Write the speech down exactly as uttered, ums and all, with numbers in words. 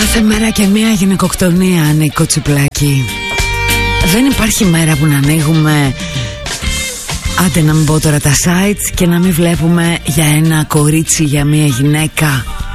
Κάθε μέρα και μία γυναικοκτονία, Νίκο Τσιπλάκη. Δεν υπάρχει μέρα που να ανοίγουμε, άντε να μην πω τώρα τα sites, και να μην βλέπουμε για ένα κορίτσι, για μία γυναίκα